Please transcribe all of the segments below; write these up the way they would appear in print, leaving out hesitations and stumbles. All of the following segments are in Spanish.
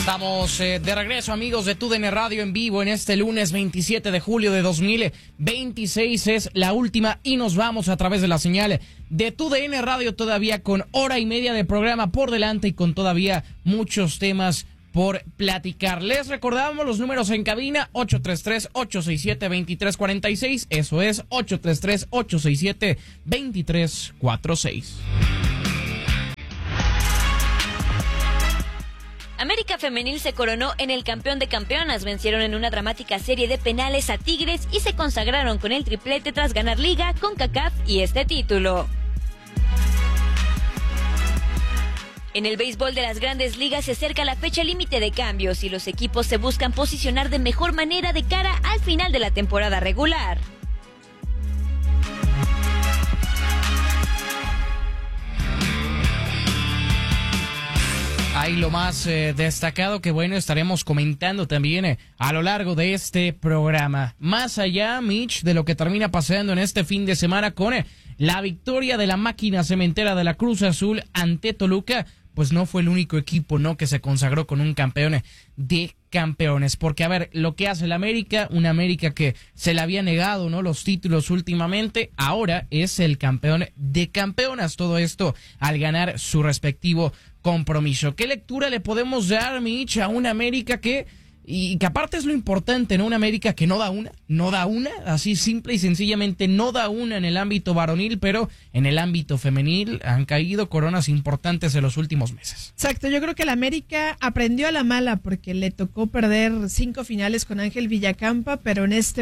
Estamos de regreso, amigos de TUDN Radio en vivo en este lunes 27 de julio de 2026. Es la última y nos vamos a través de la señal de TUDN Radio, todavía con hora y media de programa por delante y con todavía muchos temas por platicar. Les recordamos los números en cabina: 833-867-2346. Eso es 833-867-2346. América Femenil se coronó en el campeón de campeonas, vencieron en una dramática serie de penales a Tigres y se consagraron con el triplete tras ganar Liga, CONCACAF y este título. En el béisbol de las grandes ligas se acerca la fecha límite de cambios y los equipos se buscan posicionar de mejor manera de cara al final de la temporada regular. Hay lo más destacado que, bueno, estaremos comentando también a lo largo de este programa. Más allá, Mitch, de lo que termina pasando en este fin de semana con la victoria de la máquina cementera de la Cruz Azul ante Toluca, pues no fue el único equipo, ¿no?, que se consagró con un campeón de campeones. Porque, a ver, lo que hace el América, una América que se le había negado, ¿no?, los títulos últimamente, ahora es el campeón de campeonas. Todo esto al ganar su respectivo compromiso. ¿Qué lectura le podemos dar, Mitch, a una América que aparte es lo importante, ¿no? Una América que no da una, así simple y sencillamente no da una en el ámbito varonil, pero en el ámbito femenil han caído coronas importantes en los últimos meses. Exacto, yo creo que la América aprendió a la mala porque le tocó perder 5 finales con Ángel Villacampa, pero en estos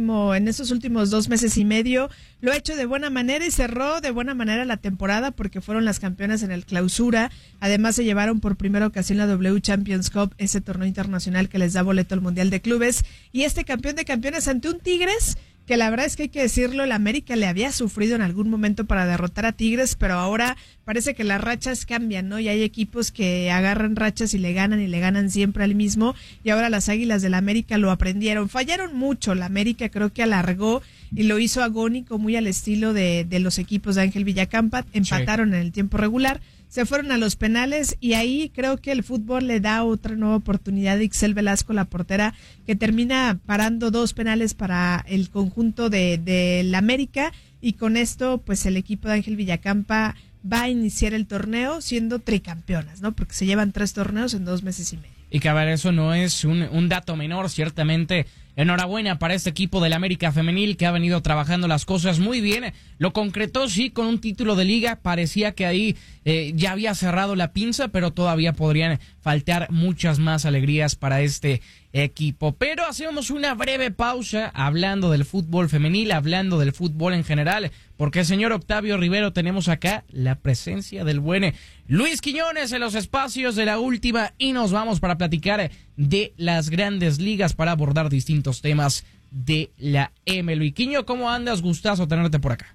últimos 2 meses y medio lo ha hecho de buena manera y cerró de buena manera la temporada porque fueron las campeonas en el Clausura. Además se llevaron por primera ocasión la W Champions Cup, ese torneo internacional que les da boleto al Mundial de Clubes, y este campeón de campeones ante un Tigres que la verdad es que hay que decirlo, la América le había sufrido en algún momento para derrotar a Tigres, pero ahora parece que las rachas cambian, ¿no? Y hay equipos que agarran rachas y le ganan siempre al mismo, y ahora las Águilas de la América lo aprendieron. Fallaron mucho, la América creo que alargó y lo hizo agónico, muy al estilo de los equipos de Ángel Villacampa, empataron en el tiempo regular, se fueron a los penales y ahí creo que el fútbol le da otra nueva oportunidad a Ixel Velasco, la portera, que termina parando 2 penales para el conjunto de la América, y con esto pues el equipo de Ángel Villacampa va a iniciar el torneo siendo tricampeonas, ¿no? Porque se llevan 3 torneos en 2 meses y medio. Y que a ver, eso no es un dato menor, ciertamente. Enhorabuena para este equipo del América Femenil que ha venido trabajando las cosas muy bien. Lo concretó, sí, con un título de liga. Parecía que ahí ya había cerrado la pinza, pero todavía podrían faltar muchas más alegrías para este equipo. Pero hacemos una breve pausa hablando del fútbol femenil, hablando del fútbol en general, porque, señor Octavio Rivero, tenemos acá la presencia del buen Luis Quiñones en los espacios de la última y nos vamos para platicar de las grandes ligas para abordar distintos temas de la MLB. Quiño, ¿cómo andas? Gustazo tenerte por acá.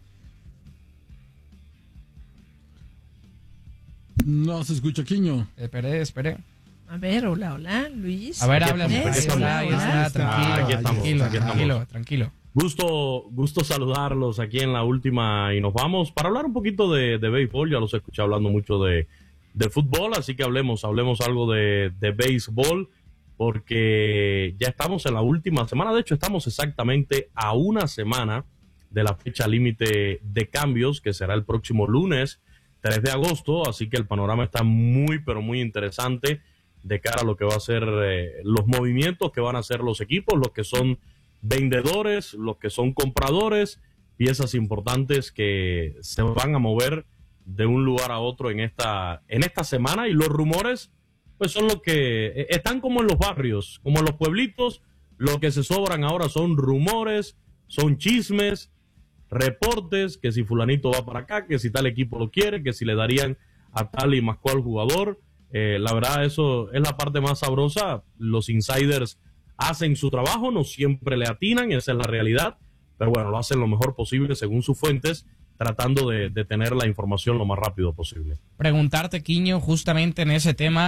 No se escucha, Quiño. Esperé. A ver, hola, Luis. A ver, háblame. Hola. Tranquilo. Gusto saludarlos aquí en la última y nos vamos para hablar un poquito de béisbol. Ya los he escuchado hablando mucho de fútbol, así que hablemos algo de béisbol, porque ya estamos en la última semana. De hecho, estamos exactamente a una semana de la fecha límite de cambios, que será el próximo lunes 3 de agosto, así que el panorama está muy, pero muy interesante de cara a lo que va a ser los movimientos que van a hacer los equipos, los que son vendedores, los que son compradores, piezas importantes que se van a mover de un lugar a otro en esta semana, y los rumores pues son los que están como en los barrios, como en los pueblitos. Lo que se sobran ahora son rumores, son chismes, reportes, que si fulanito va para acá, que si tal equipo lo quiere, que si le darían a tal y más cual jugador. La verdad, eso es la parte más sabrosa. Los insiders hacen su trabajo, no siempre le atinan, esa es la realidad, pero bueno, lo hacen lo mejor posible según sus fuentes, tratando de tener la información lo más rápido posible. Preguntarte, Quiño, justamente en ese tema,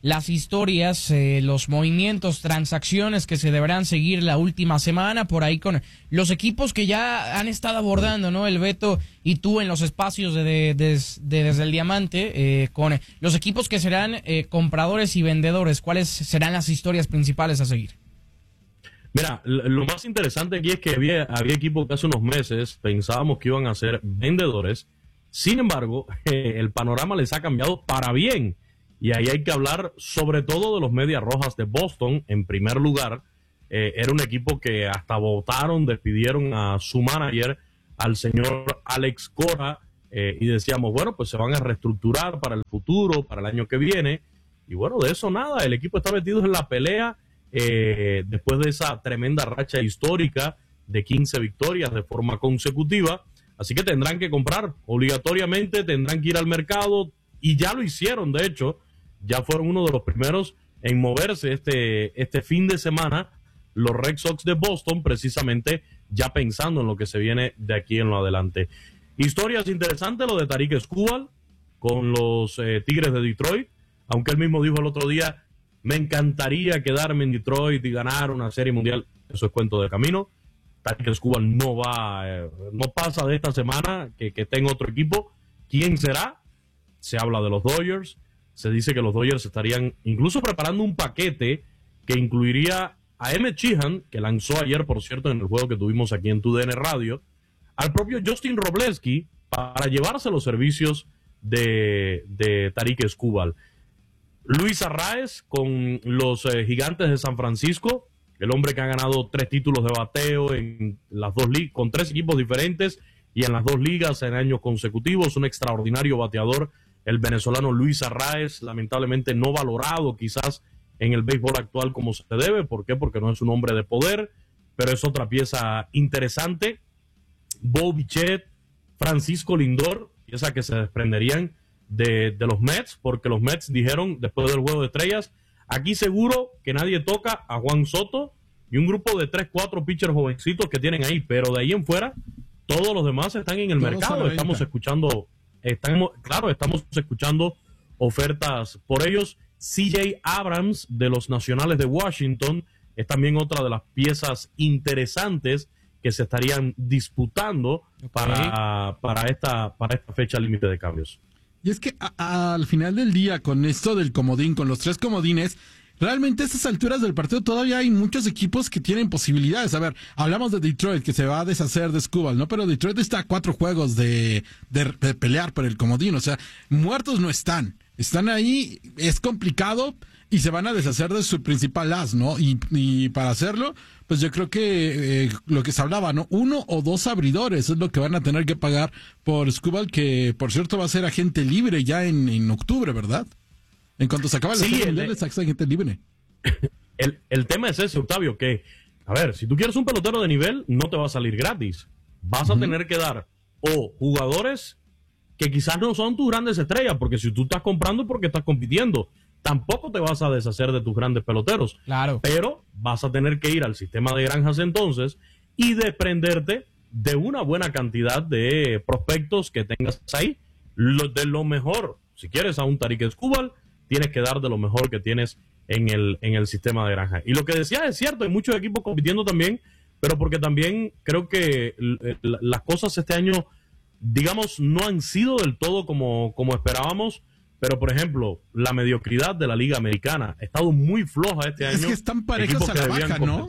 las historias, los movimientos, transacciones que se deberán seguir la última semana por ahí con los equipos que ya han estado abordando, ¿no? El Beto y tú en los espacios de Desde el Diamante, con los equipos que serán compradores y vendedores. ¿Cuáles serán las historias principales a seguir? Mira, lo más interesante aquí es que había equipos que hace unos meses pensábamos que iban a ser vendedores. Sin embargo, el panorama les ha cambiado para bien. Y ahí hay que hablar sobre todo de los Medias Rojas de Boston. En primer lugar, era un equipo que hasta votaron, despidieron a su manager, al señor Alex Cora, y decíamos, bueno, pues se van a reestructurar para el futuro, para el año que viene. Y bueno, de eso nada, el equipo está metido en la pelea después de esa tremenda racha histórica de 15 victorias de forma consecutiva. Así que tendrán que comprar, obligatoriamente tendrán que ir al mercado, y ya lo hicieron, de hecho. Ya fueron uno de los primeros en moverse este fin de semana, los Red Sox de Boston, precisamente ya pensando en lo que se viene de aquí en lo adelante. Historias interesantes, lo de Tarik Skubal con los Tigres de Detroit, aunque él mismo dijo el otro día, me encantaría quedarme en Detroit y ganar una serie mundial. Eso es cuento de camino. Tarik Skubal no pasa de esta semana que tenga otro equipo. ¿Quién será? Se habla de los Dodgers. Se dice que los Dodgers estarían incluso preparando un paquete que incluiría a Emmett Sheehan, que lanzó ayer, por cierto, en el juego que tuvimos aquí en TUDN Radio, al propio Justin Robleski, para llevarse los servicios de Tarik Skubal. Luis Arraez con los Gigantes de San Francisco, el hombre que ha ganado 3 títulos de bateo en las 2 ligas, con 3 equipos diferentes y en las 2 ligas en años consecutivos, un extraordinario bateador. El venezolano Luis Arraez, lamentablemente no valorado quizás en el béisbol actual como se debe. ¿Por qué? Porque no es un hombre de poder, pero es otra pieza interesante. Bo Bichette, Francisco Lindor, pieza que se desprenderían de los Mets, porque los Mets dijeron después del Juego de Estrellas, aquí seguro que nadie toca a Juan Soto y un grupo de 3-4 pitchers jovencitos que tienen ahí, pero de ahí en fuera todos los demás están en el mercado. Estamos escuchando ofertas por ellos. CJ Abrams de los Nacionales de Washington es también otra de las piezas interesantes que se estarían disputando para esta fecha límite de cambios. Y es que al final del día, con esto del comodín, con los 3 comodines, realmente a estas alturas del partido todavía hay muchos equipos que tienen posibilidades. A ver, hablamos de Detroit, que se va a deshacer de Skubal, ¿no? Pero Detroit está a 4 juegos de pelear por el comodín. O sea, muertos no están. Están ahí, es complicado y se van a deshacer de su principal as, ¿no? Y para hacerlo, pues yo creo que lo que se hablaba, ¿no? 1 o 2 abridores es lo que van a tener que pagar por Skubal, que por cierto va a ser agente libre ya en octubre, ¿verdad? En cuanto se acaba la serie mundial, es agente libre. El tema es ese, Octavio, que, a ver, si tú quieres un pelotero de nivel, no te va a salir gratis. Vas a tener que dar o jugadores que quizás no son tus grandes estrellas, porque si tú estás comprando es porque estás compitiendo. Tampoco te vas a deshacer de tus grandes peloteros. Claro. Pero vas a tener que ir al sistema de granjas entonces y desprenderte de una buena cantidad de prospectos que tengas ahí. De lo mejor. Si quieres a un Tarik Skubal, tienes que dar de lo mejor que tienes en el sistema de granja. Y lo que decía es cierto, hay muchos equipos compitiendo también, pero porque también creo que las cosas este año, digamos, no han sido del todo como esperábamos. Pero, por ejemplo, la mediocridad de la Liga Americana ha estado muy floja este año. Es que están parejos a la baja, ¿no?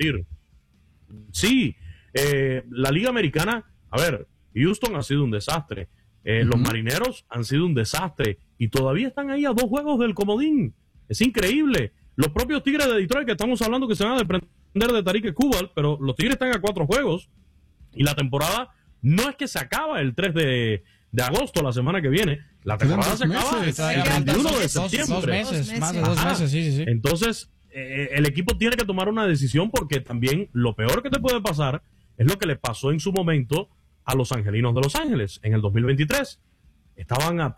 Sí, la Liga Americana, a ver, Houston ha sido un desastre. Los Marineros han sido un desastre. Y todavía están ahí a 2 juegos del comodín. Es increíble. Los propios Tigres de Detroit, que estamos hablando que se van a desprender de Tarik Skubal, pero los Tigres están a 4 juegos. Y la temporada no es que se acaba el 3 de agosto, la semana que viene. La temporada se acaba el 21 de septiembre. 2 meses, más de 2 meses, sí. Entonces, el equipo tiene que tomar una decisión, porque también lo peor que te puede pasar es lo que le pasó en su momento a los Angelinos de Los Ángeles en el 2023. Estaban a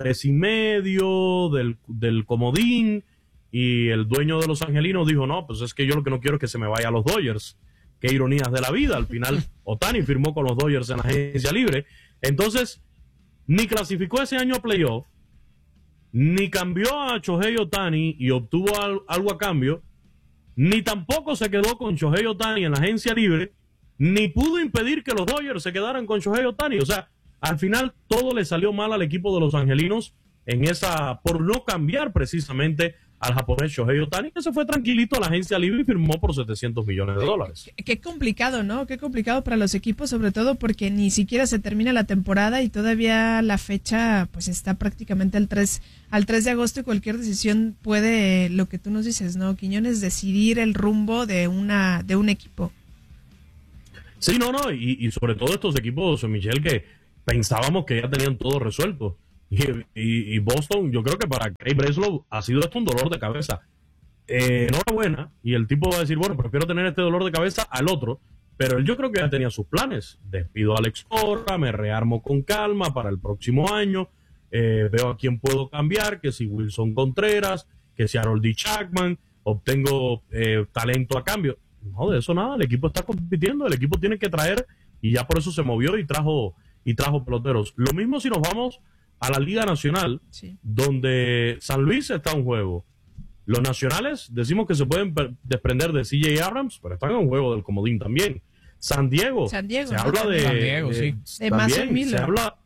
3.5 del comodín y el dueño de los Angelinos dijo, no, pues es que yo lo que no quiero es que se me vaya a los Dodgers. Qué ironías de la vida. Al final, Ohtani firmó con los Dodgers en la agencia libre. Entonces, ni clasificó ese año a playoff, ni cambió a Shohei Ohtani y obtuvo algo a cambio, ni tampoco se quedó con Shohei Ohtani en la agencia libre, ni pudo impedir que los Dodgers se quedaran con Shohei Ohtani. O sea, al final todo le salió mal al equipo de los angelinos por no cambiar precisamente al japonés Shohei Ohtani, que se fue tranquilito a la agencia libre y firmó por $700 millones. Qué complicado, ¿no? Qué complicado para los equipos, sobre todo porque ni siquiera se termina la temporada y todavía la fecha pues está prácticamente al 3 de agosto y cualquier decisión puede, lo que tú nos dices, ¿no, Quiñones? Decidir el rumbo de un equipo. Sí, y sobre todo estos equipos, Michelle, que pensábamos que ya tenían todo resuelto. Y Boston, yo creo que para Craig Breslow ha sido esto un dolor de cabeza. Enhorabuena, y el tipo va a decir, bueno, prefiero tener este dolor de cabeza al otro, pero él yo creo que ya tenía sus planes. Despido a Alex Cora, me rearmo con calma para el próximo año, veo a quién puedo cambiar, que si Wilson Contreras, que si Harold Chapman, obtengo talento a cambio. No, de eso nada, el equipo está compitiendo, el equipo tiene que traer, y ya por eso se movió y trajo peloteros. Lo mismo si nos vamos a la Liga Nacional, sí, donde San Luis está en juego. Los nacionales decimos que se pueden desprender de CJ Abrams, pero están en un juego del comodín también. San Diego, se habla de Mason Miller. Se habla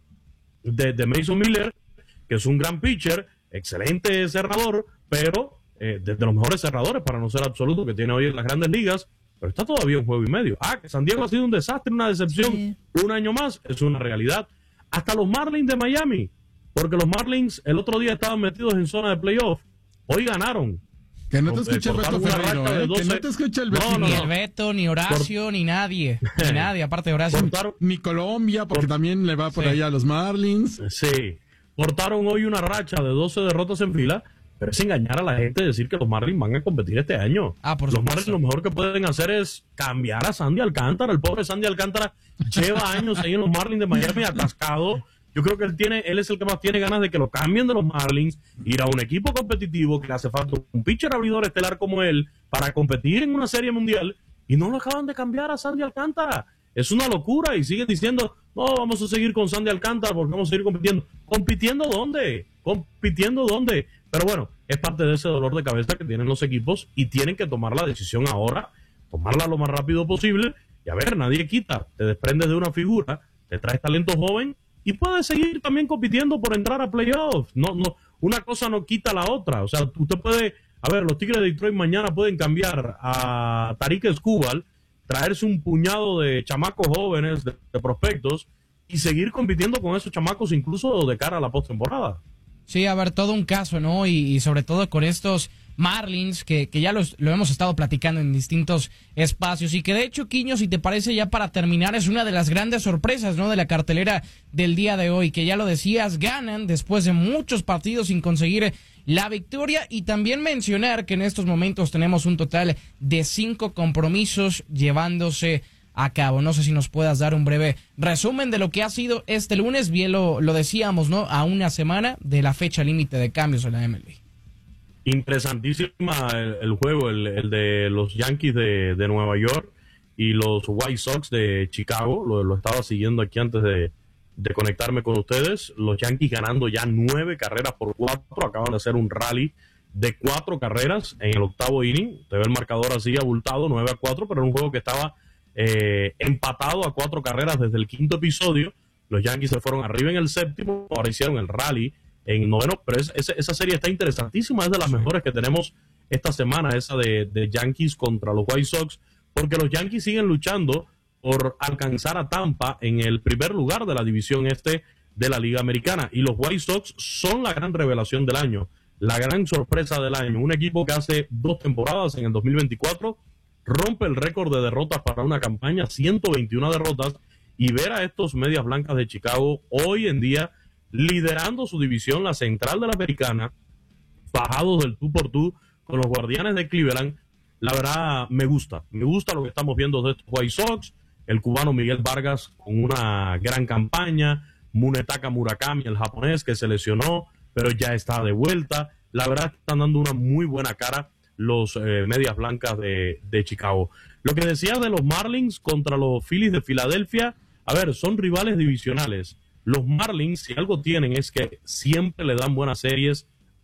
de Mason Miller, que es un gran pitcher, excelente cerrador, pero de los mejores cerradores, para no ser absoluto, que tiene hoy en las grandes ligas, pero está todavía en juego y medio. Que San Diego ha sido un desastre, una decepción, sí, un año más, es una realidad. Hasta los Marlins de Miami, porque los Marlins el otro día estaban metidos en zona de playoff, hoy ganaron. Que no te escuche el Beto Ferreiro, que no te escuche el Beto. Ni el Beto, ni Horacio, ni nadie. Ni nadie, aparte de Horacio. Ni Colombia, porque también le va por ahí a los Marlins. Sí, portaron hoy una racha de 12 derrotas en fila, pero es engañar a la gente decir que los Marlins van a competir este año. Los Marlins lo mejor que pueden hacer es cambiar a Sandy Alcántara. El pobre Sandy Alcántara lleva años ahí en los Marlins de Miami atascado. Yo creo que él es el que más tiene ganas de que lo cambien de los Marlins, ir a un equipo competitivo que le hace falta un pitcher abridor estelar como él para competir en una serie mundial, y no lo acaban de cambiar a Sandy Alcántara. Es una locura, y siguen diciendo, no, vamos a seguir con Sandy Alcántara porque vamos a seguir compitiendo. ¿Compitiendo dónde? ¿Compitiendo dónde? Pero bueno, es parte de ese dolor de cabeza que tienen los equipos y tienen que tomar la decisión ahora, tomarla lo más rápido posible, y a ver, nadie quita, te desprendes de una figura, te traes talento joven y puedes seguir también compitiendo por entrar a playoffs. No, una cosa no quita la otra. O sea, usted puede, los Tigres de Detroit mañana pueden cambiar a Tarik Skubal, traerse un puñado de chamacos jóvenes, de prospectos, y seguir compitiendo con esos chamacos incluso de cara a la postemporada. Sí, todo un caso, ¿no? Y sobre todo con estos Marlins, que ya lo hemos estado platicando en distintos espacios, y que de hecho, Quiño, si te parece, ya para terminar, es una de las grandes sorpresas, ¿no?, de la cartelera del día de hoy, que ya lo decías, ganan después de muchos partidos sin conseguir la victoria, y también mencionar que en estos momentos tenemos un total de 5 compromisos llevándose a cabo. No sé si nos puedas dar un breve resumen de lo que ha sido este lunes, bien lo decíamos, ¿no?, a una semana de la fecha límite de cambios en la MLB. Interesantísima el juego, el de los Yankees de Nueva York y los White Sox de Chicago. Lo estaba siguiendo aquí antes de conectarme con ustedes. Los Yankees ganando ya 9 carreras por 4. Acaban de hacer un rally de 4 carreras en el octavo inning. Te ve el marcador así abultado, 9-4, pero era un juego que estaba empatado a 4 carreras desde el quinto episodio. Los Yankees se fueron arriba en el séptimo, ahora hicieron el rally en noveno, pero esa serie está interesantísima, es de las mejores que tenemos esta semana, esa de Yankees contra los White Sox, porque los Yankees siguen luchando por alcanzar a Tampa en el primer lugar de la división este de la Liga Americana, y los White Sox son la gran revelación del año, la gran sorpresa del año, un equipo que hace 2 temporadas, en el 2024, rompe el récord de derrotas para una campaña, 121 derrotas, y ver a estos Medias Blancas de Chicago hoy en día liderando su división, la central de la Americana, bajados del tú por tú con los Guardianes de Cleveland. La verdad, me gusta lo que estamos viendo de estos White Sox, el cubano Miguel Vargas con una gran campaña, Munetaka Murakami, el japonés que se lesionó, pero ya está de vuelta. La verdad, están dando una muy buena cara los Medias Blancas de Chicago. Lo que decía de los Marlins contra los Phillies de Filadelfia, son rivales divisionales. Los Marlins, si algo tienen, es que siempre le dan buenas series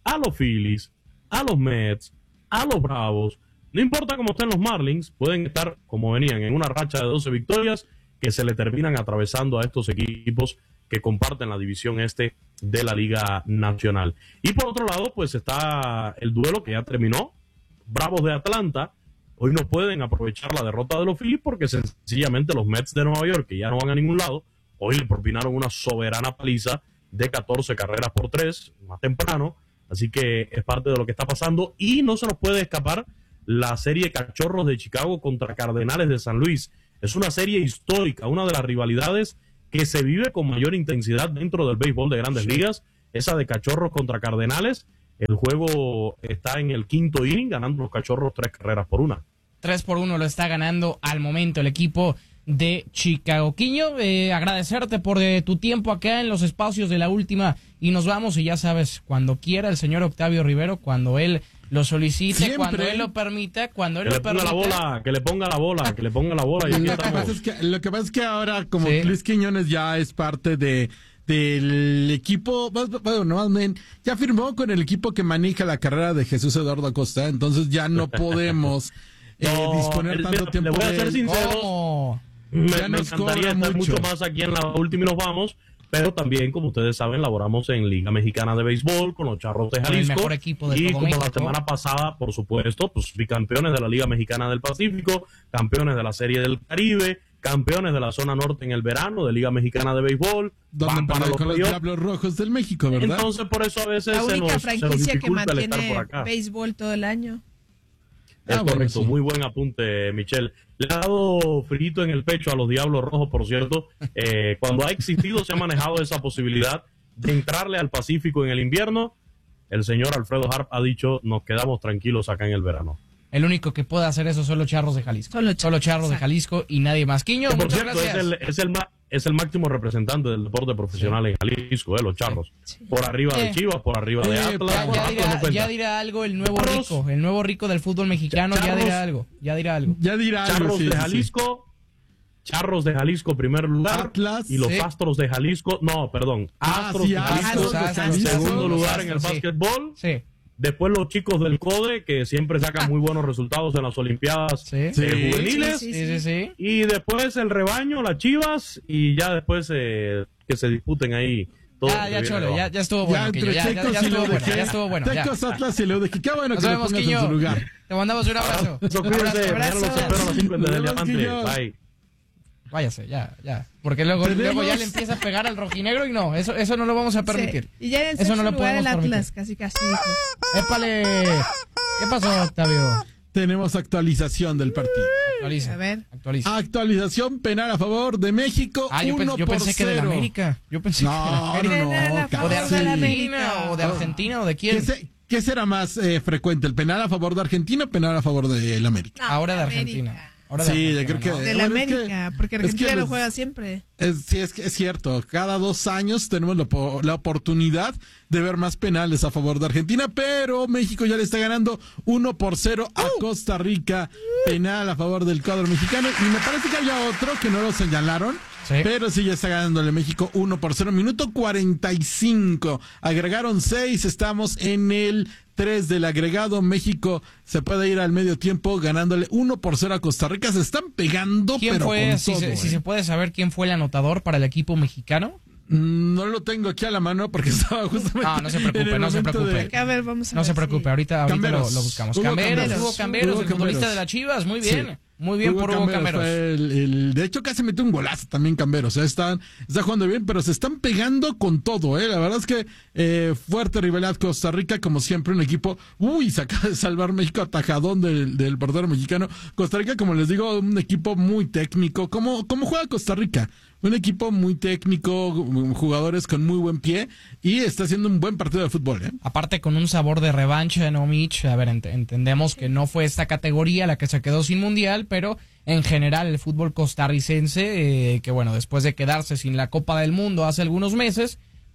a los Phillies, a los Mets, a los Bravos. No importa cómo estén los Marlins, pueden estar como venían en una racha de 12 victorias que se le terminan atravesando a estos equipos que comparten la división este de la Liga Nacional. Y por otro lado, pues está el duelo que ya terminó. Bravos de Atlanta hoy no pueden aprovechar la derrota de los Phillies porque sencillamente los Mets de Nueva York, que ya no van a ningún lado, hoy le propinaron una soberana paliza de 14 carreras por 3 más temprano. Así que es parte de lo que está pasando. Y no se nos puede escapar la serie Cachorros de Chicago contra Cardenales de San Luis. Es una serie histórica, una de las rivalidades que se vive con mayor intensidad dentro del béisbol de Grandes Ligas, esa de Cachorros contra Cardenales. El juego está en el 5º inning, ganando los Cachorros 3-1. 3-1 lo está ganando al momento el equipo de Chicago. Quiño, agradecerte por tu tiempo acá en los espacios de La Última y nos vamos, y ya sabes, cuando quiera el señor Octavio Rivero, cuando él lo solicite, siempre, cuando él lo permita, cuando él que lo le ponga permita. la bola, que le ponga la bola, que le ponga la bola. Y aquí estamos. Lo que pasa es que ahora, como Sí. Luis Quiñones ya es parte del equipo, bueno, más bien, ya firmó con el equipo que maneja la carrera de Jesús Eduardo Acosta, entonces ya no podemos disponer tanto tiempo le voy a de ser él. sincero. ¿Cómo? Me Ya nos encantaría cobra estar mucho más aquí en La Última y nos vamos, pero también, como ustedes saben, laboramos en Liga Mexicana de Béisbol con los Charros de Con el Jalisco. mejor equipo de y todo como México. la semana pasada, por supuesto, pues bicampeones de la Liga Mexicana del Pacífico, campeones de la Serie del Caribe, campeones de la zona norte en el verano de Liga Mexicana de Béisbol. Donde van para perdió los con los playoffs. Diablos Rojos del México, ¿verdad? Entonces, por eso a veces La se única nos franquicia que dificulta el estar por mantiene acá. béisbol todo el año. Es bueno, correcto, sí. muy buen apunte, Michelle. Le ha dado frito en el pecho a los Diablos Rojos, por cierto. Cuando ha existido, se ha manejado esa posibilidad de entrarle al Pacífico en el invierno. El señor Alfredo Harp ha dicho, nos quedamos tranquilos acá en el verano. El único que puede hacer eso son los Charros de Jalisco. Solo Charros de Jalisco y nadie más. Quiño, Que, por muchas cierto, gracias. es el máximo representante del deporte profesional en Jalisco, los Charros. Sí. Por arriba de Chivas, por arriba de Atlas. Ya, por Atlas no cuenta. ya dirá algo el nuevo Charros. rico, el nuevo rico del fútbol mexicano, ya dirá algo. Ya dirá algo, Charros sí, de sí, sí. Jalisco, Charros de Jalisco primer lugar, Atlas, y los sí. Astros de Jalisco, no, perdón, Astros sí, de Jalisco Astros de Jalisco. segundo Los lugar en el Astros, sí. básquetbol. Sí. Después los chicos del CODE, que siempre sacan muy buenos resultados en las Olimpiadas Sí. juveniles. Sí. Y después el rebaño, las Chivas, y ya después que se disputen ahí. Todo Ya, lo que viene Cholo, abajo. ya estuvo bueno. Quiño, entre Tecos y estuvo bueno, Leodejé, ya estuvo bueno. ya. Tecos, Atlas y Leodejé. Qué bueno Nos que le vemos, pongas en Quiño. su lugar. Te mandamos un abrazo. Eso, Un cuídense, mañana abrazo. los espero a las 5 en Nos el vemos, Diamante. Quiño. Bye. Váyase, ya. Porque luego ya le empieza a pegar al rojinegro y no, eso no lo vamos a permitir. Sí. Y ya en el Eso sexto no lo lugar el podemos Atlas, permitir. casi, hijo. ¡Épale! ¿Qué pasó, Octavio? Tenemos actualización del partido. Actualiza. A ver. Actualiza. Actualización penal a favor de México. Yo pensé que de la América. Yo pensé que de la No, América. no, O de casi. Argentina, o de Argentina, o de quién. ¿Qué será más frecuente? ¿El penal a favor de Argentina o penal a favor de la América? Ahora de América. Argentina. Ahora de Sí, Argentina, yo creo ¿no? que- De la Bueno, es que- América, porque es que Argentina lo les- juega siempre. Sí, es cierto. Cada 2 años tenemos la oportunidad de ver más penales a favor de Argentina, pero México ya le está ganando 1-0 a Costa Rica. Penal a favor del cuadro mexicano. Y me parece que había otro que no lo señalaron. Sí. Pero sí, ya está ganándole México 1-0. Minuto 45. Agregaron 6. Estamos en el 3 del agregado. México se puede ir al medio tiempo ganándole 1-0 a Costa Rica. Se están pegando, ¿Quién pero fue, con si todo, se, si se puede saber quién fue el anotador para el equipo mexicano? No lo tengo aquí a la mano porque estaba justamente. No se preocupe, en el no se momento preocupe. de- Acá, a ver, vamos a No ver se preocupe, si- ahorita Camberos. lo buscamos. Hugo Camberos, Camberos. Hugo Camberos, Hugo el futbolista Camberos. de las Chivas, muy Sí. bien. Muy bien por Hugo Camberos. fue de hecho, casi metió un golazo también Camberos. Está jugando bien, pero se están pegando con todo. La verdad es que fuerte rivalidad Costa Rica, como siempre, un equipo. Se acaba de salvar México atajadón del portero mexicano. Costa Rica, como les digo, un equipo muy técnico. ¿Cómo juega Costa Rica? Un equipo muy técnico, jugadores con muy buen pie y está haciendo un buen partido de fútbol. Aparte con un sabor de revancha, ¿no, Mitch? A ver, entendemos que no fue esta categoría la que se quedó sin mundial, pero en general el fútbol costarricense, que bueno, después de quedarse sin la Copa del Mundo hace algunos meses,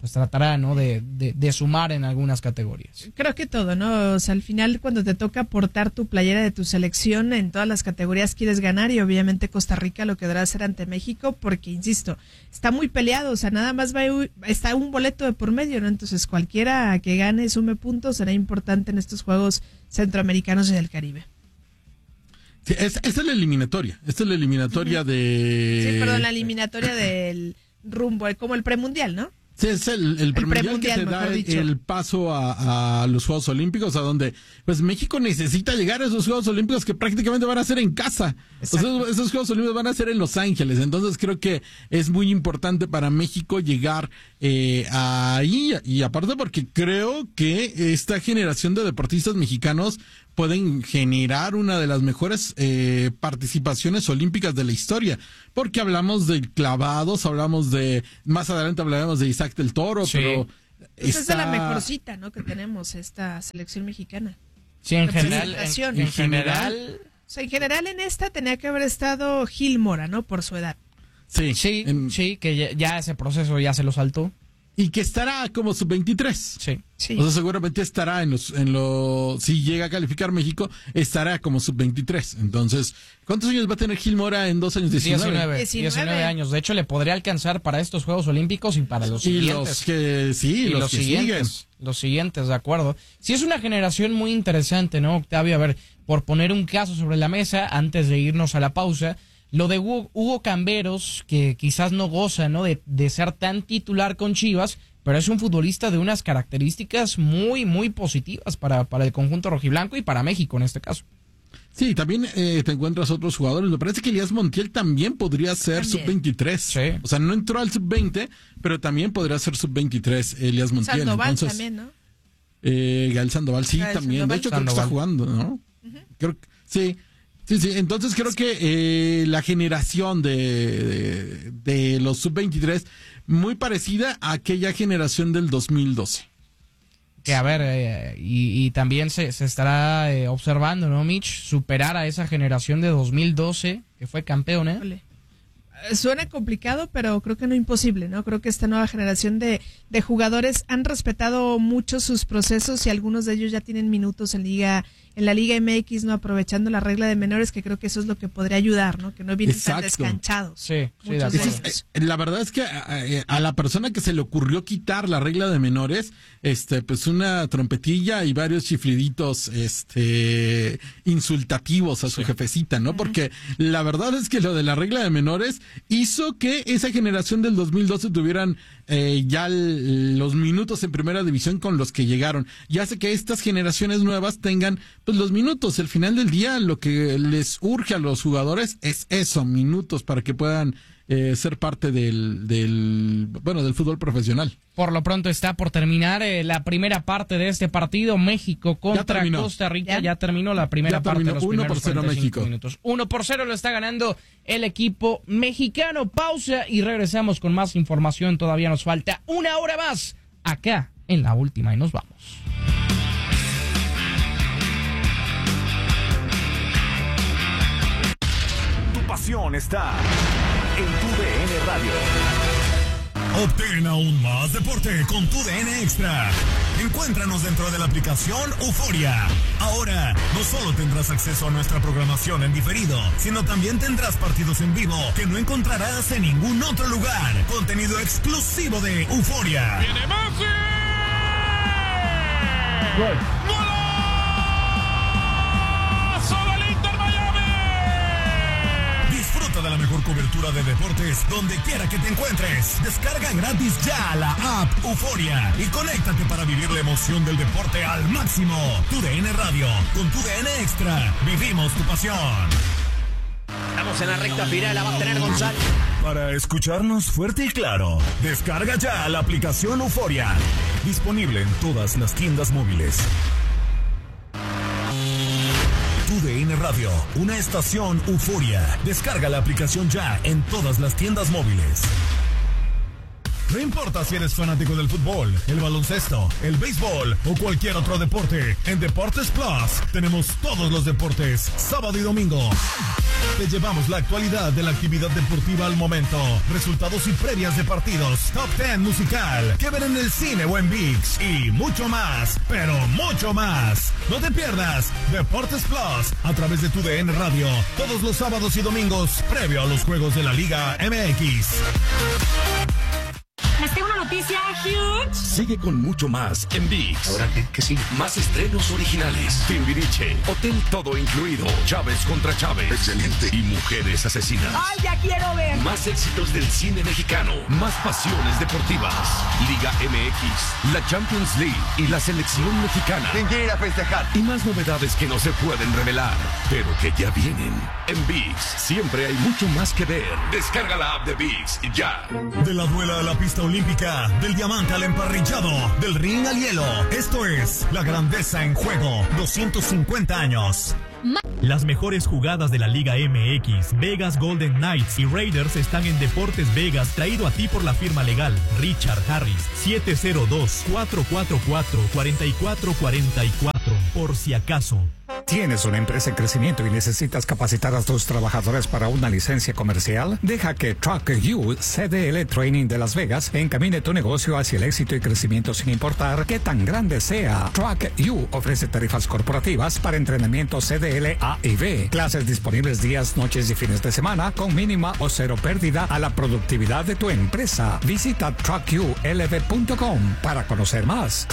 pues tratará, ¿no?, de sumar en algunas categorías. Creo que todo, ¿no? O sea, al final cuando te toca portar tu playera de tu selección en todas las categorías quieres ganar, y obviamente Costa Rica lo querrá hacer ante México porque, insisto, está muy peleado, o sea, nada más está un boleto de por medio, ¿no? Entonces cualquiera que gane, sume puntos, será importante en estos Juegos Centroamericanos y del Caribe. Sí, esta es la eliminatoria. Esta es la eliminatoria de... Sí, perdón, la eliminatoria del rumbo, como el premundial, ¿no? Sí, es el premundial que te da el paso a los Juegos Olímpicos, a donde pues México necesita llegar a esos Juegos Olímpicos que prácticamente van a ser en casa. O sea, esos Juegos Olímpicos van a ser en Los Ángeles. Entonces creo que es muy importante para México llegar ahí, y aparte porque creo que esta generación de deportistas mexicanos pueden generar una de las mejores participaciones olímpicas de la historia, porque hablamos de clavados, más adelante hablaremos de Isaac del Toro, sí. Pero esta es de la mejorcita, ¿no?, que tenemos esta selección mexicana. Sí, en general, o sea, en general en esta tenía que haber estado Gil Mora, ¿no?, por su edad. Sí, que ya ese proceso ya se lo saltó. Y que estará como sub-23. Sí. O sea, seguramente estará si llega a calificar México, estará como sub-23. Entonces, ¿cuántos años va a tener Gil Mora en 2 años? 19 años. De hecho, le podría alcanzar para estos Juegos Olímpicos y para los siguientes. Los siguientes, de acuerdo. Sí, es una generación muy interesante, ¿no, Octavio? A ver, por poner un caso sobre la mesa, antes de irnos a la pausa, lo de Hugo Camberos, que quizás no goza, ¿no?, de ser tan titular con Chivas, pero es un futbolista de unas características muy, muy positivas para el conjunto rojiblanco y para México en este caso. Sí, también te encuentras otros jugadores. Me parece que Elías Montiel también podría ser sub-23. Sí. O sea, no entró al sub-20, pero también podría ser sub-23 Elías Montiel. Sandoval también, ¿no? Gael Sandoval, sí, Gael también. Sandoval. De hecho, creo que está jugando, ¿no? Creo que sí. Sí, entonces creo que la generación de los sub-23 muy parecida a aquella generación del 2012. Que a ver, y también se estará observando, ¿no, Mitch? Superar a esa generación de 2012 que fue campeón, ¿eh? Suena complicado, pero creo que no imposible, ¿no? Creo que esta nueva generación de jugadores han respetado mucho sus procesos, y algunos de ellos ya tienen minutos en la Liga MX, ¿no?, aprovechando la regla de menores, que creo que eso es lo que podría ayudar, ¿no?, que no vienen tan descanchados. Sí, de acuerdo. La verdad es que a la persona que se le ocurrió quitar la regla de menores, pues una trompetilla y varios chifliditos insultativos a su jefecita, ¿no? Porque la verdad es que lo de la regla de menores hizo que esa generación del 2012 tuvieran ya los minutos en primera división con los que llegaron, y hace que estas generaciones nuevas tengan pues los minutos. Al final del día lo que les urge a los jugadores es eso, minutos, para que puedan ser parte del fútbol profesional. Por lo pronto está por terminar la primera parte de este partido. México contra Costa Rica. Ya terminó la primera parte de los primeros 45 minutos. 1-0 lo está ganando el equipo mexicano. Pausa y regresamos con más información. Todavía nos falta una hora más acá en La Última y nos vamos. Tu pasión está en TUDN Radio. Obtén aún más deporte con TUDN Extra. Encuéntranos dentro de la aplicación Euforia. Ahora, no solo tendrás acceso a nuestra programación en diferido, sino también tendrás partidos en vivo que no encontrarás en ningún otro lugar. Contenido exclusivo de Euforia. ¡Viene Messi! ¡Gol! De la mejor cobertura de deportes donde quiera que te encuentres. Descarga gratis ya la app Euforia y conéctate para vivir la emoción del deporte al máximo. TUDN Radio, con TUDN Extra, vivimos tu pasión. Estamos en la recta final, la va a tener González. Para escucharnos fuerte y claro, descarga ya la aplicación Euforia. Disponible en todas las tiendas móviles. TUDN Radio, una estación Euforia. Descarga la aplicación ya en todas las tiendas móviles. No importa si eres fanático del fútbol, el baloncesto, el béisbol o cualquier otro deporte, en Deportes Plus tenemos todos los deportes, sábado y domingo. Te llevamos la actualidad de la actividad deportiva al momento, resultados y previas de partidos, top 10 musical, que ver en el cine o en ViX y mucho más, pero mucho más. No te pierdas Deportes Plus a través de tu DN Radio, todos los sábados y domingos, previo a los juegos de la Liga MX. Les tengo una noticia huge. Sigue con mucho más en ViX. ¿Ahora qué sigue? Más estrenos originales. Timbiriche, Hotel Todo Incluido, Chávez contra Chávez. Excelente. Y Mujeres Asesinas. ¡Ay, ya quiero ver! Más éxitos del cine mexicano. Más pasiones deportivas. Liga MX, la Champions League y la selección mexicana. ¿Quién quiere ir a festejar? Y más novedades que no se pueden revelar, pero que ya vienen. En ViX siempre hay mucho más que ver. Descarga la app de ViX ya. De la duela a la pista olímpica, del diamante al emparrillado, del ring al hielo. Esto es La Grandeza en Juego, 250 años. Las mejores jugadas de la Liga MX, Vegas Golden Knights y Raiders están en Deportes Vegas, traído a ti por la firma legal Richard Harris, 702-444-4444, por si acaso. ¿Tienes una empresa en crecimiento y necesitas capacitar a tus trabajadores para una licencia comercial? Deja que Truck U CDL Training de Las Vegas encamine tu negocio hacia el éxito y crecimiento sin importar qué tan grande sea. Truck U ofrece tarifas corporativas para entrenamiento CDL A y B. Clases disponibles días, noches y fines de semana con mínima o cero pérdida a la productividad de tu empresa. Visita truckulv.com para conocer más.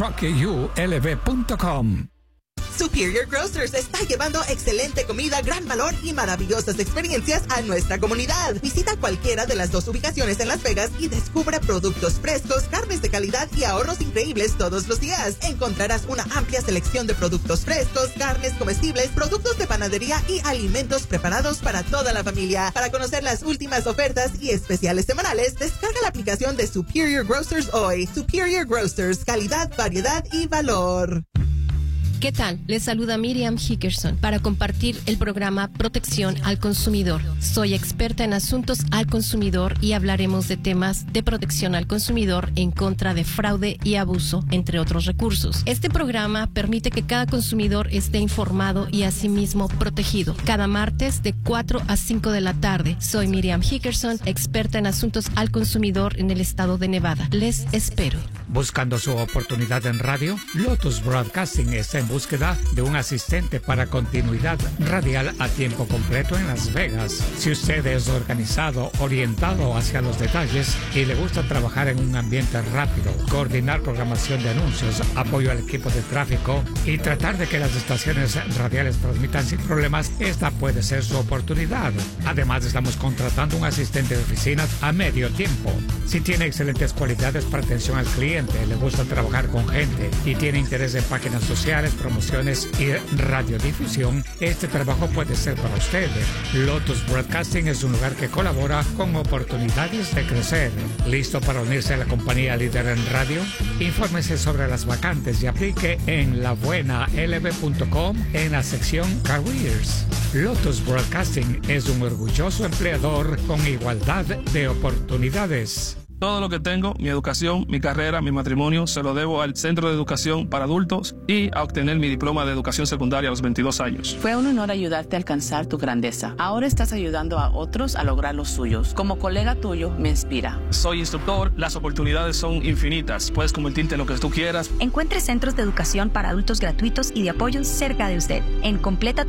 truckulv.com. Superior Grocers está llevando excelente comida, gran valor y maravillosas experiencias a nuestra comunidad. Visita cualquiera de las 2 ubicaciones en Las Vegas y descubre productos frescos, carnes de calidad y ahorros increíbles todos los días. Encontrarás una amplia selección de productos frescos, carnes comestibles, productos de panadería y alimentos preparados para toda la familia. Para conocer las últimas ofertas y especiales semanales, descarga la aplicación de Superior Grocers hoy. Superior Grocers, calidad, variedad y valor. ¿Qué tal? Les saluda Miriam Hickerson para compartir el programa Protección al Consumidor. Soy experta en asuntos al consumidor y hablaremos de temas de protección al consumidor en contra de fraude y abuso, entre otros recursos. Este programa permite que cada consumidor esté informado y asimismo protegido. Cada martes de 4 a 5 de la tarde. Soy Miriam Hickerson, experta en asuntos al consumidor en el estado de Nevada. Les espero. Buscando su oportunidad en radio, Lotus Broadcasting está en búsqueda de un asistente para continuidad radial a tiempo completo en Las Vegas. Si usted es organizado, orientado hacia los detalles y le gusta trabajar en un ambiente rápido, coordinar programación de anuncios, apoyo al equipo de tráfico y tratar de que las estaciones radiales transmitan sin problemas, esta puede ser su oportunidad. Además, estamos contratando un asistente de oficina a medio tiempo. Si tiene excelentes cualidades para atención al cliente, le gusta trabajar con gente y tiene interés en páginas sociales, promociones y radiodifusión, este trabajo puede ser para usted. Lotus Broadcasting es un lugar que colabora con oportunidades de crecer. ¿Listo para unirse a la compañía líder en radio? Infórmese sobre las vacantes y aplique en labuenalv.com en la sección Careers. Lotus Broadcasting es un orgulloso empleador con igualdad de oportunidades. Todo lo que tengo, mi educación, mi carrera, mi matrimonio, se lo debo al Centro de Educación para Adultos y a obtener mi diploma de educación secundaria a los 22 años. Fue un honor ayudarte a alcanzar tu grandeza. Ahora estás ayudando a otros a lograr los suyos. Como colega tuyo, me inspira. Soy instructor, las oportunidades son infinitas. Puedes convertirte en lo que tú quieras. Encuentre centros de educación para adultos gratuitos y de apoyo cerca de usted en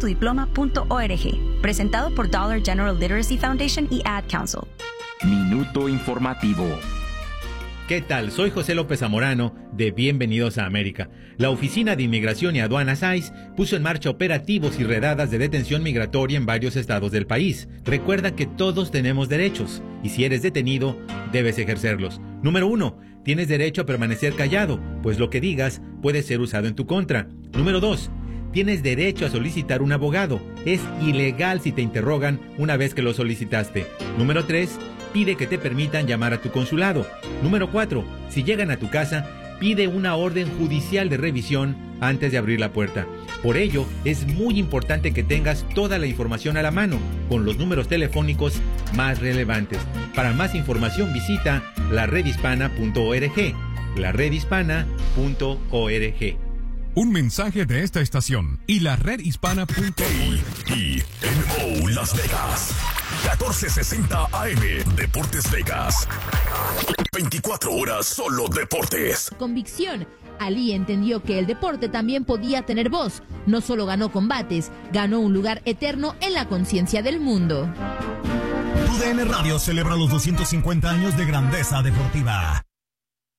completatudiploma.org. Presentado por Dollar General Literacy Foundation y Ad Council. Minuto informativo. ¿Qué tal? Soy José López Zamorano de Bienvenidos a América. La Oficina de Inmigración y Aduanas ICE puso en marcha operativos y redadas de detención migratoria en varios estados del país. Recuerda que todos tenemos derechos y si eres detenido, debes ejercerlos. Número 1. Tienes derecho a permanecer callado, pues lo que digas puede ser usado en tu contra. Número 2. Tienes derecho a solicitar un abogado. Es ilegal si te interrogan una vez que lo solicitaste. Número 3. Pide que te permitan llamar a tu consulado. Número 4. Si llegan a tu casa, pide una orden judicial de revisión antes de abrir la puerta. Por ello, es muy importante que tengas toda la información a la mano, con los números telefónicos más relevantes. Para más información visita laredhispana.org, laredhispana.org. Un mensaje de esta estación y la redhispana.org. KINO Las Vegas, 1460 AM, Deportes Vegas. 24 horas solo deportes. Convicción. Ali entendió que el deporte también podía tener voz. No solo ganó combates, ganó un lugar eterno en la conciencia del mundo. TUDN Radio celebra los 250 años de grandeza deportiva.